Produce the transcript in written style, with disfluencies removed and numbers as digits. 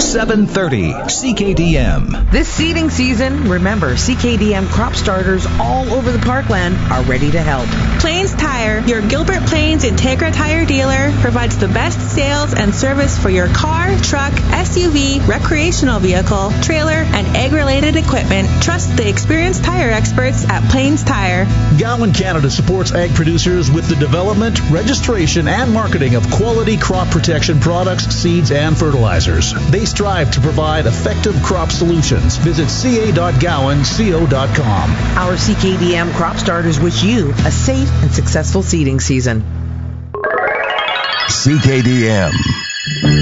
730 CKDM. This seeding season, remember, CKDM crop starters all over the parkland are ready to help. Plains Tire, your Gilbert Plains Integra Tire dealer, provides the best sales and service for your car, truck, SUV, recreational vehicle, trailer, and ag-related equipment. Trust the experienced tire experts at Plains Tire. Gowan Canada supports ag producers with the development, registration, and marketing of quality crop protection products, seeds, and fertilizers. They strive to provide effective crop solutions. Visit ca.gowanco.com. Our CKDM crop starters wish you a safe and successful seeding season. CKDM.